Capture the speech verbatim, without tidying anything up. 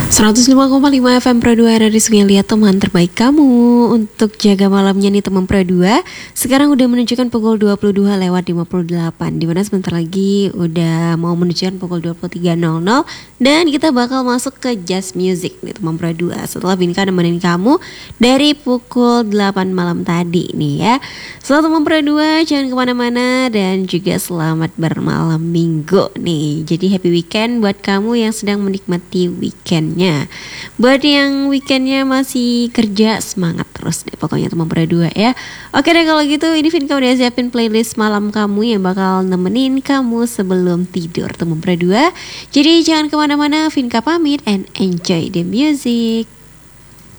seratus lima koma lima F M Pro dua R R I Sungai Liat, teman terbaik kamu untuk jaga malamnya nih teman Pro dua. Sekarang udah menunjukkan pukul dua puluh dua lewat lima puluh delapan, dimana sebentar lagi udah mau menunjukkan pukul dua puluh tiga nol nol. Dan kita bakal masuk ke Jazz Music nih teman Pro dua, setelah Vinka nemenin kamu dari pukul delapan malam tadi nih ya. Selamat teman Pro dua, jangan kemana-mana, dan juga selamat bermalam minggu nih. Jadi happy weekend buat kamu yang sedang menikmati weekend. Buat yang weekendnya masih kerja, semangat terus deh pokoknya teman Pro dua ya. Oke deh kalau gitu, ini Vinka udah siapin playlist malam kamu yang bakal nemenin kamu sebelum tidur teman Pro dua. Jadi jangan kemana-mana, Vinka pamit and enjoy the music.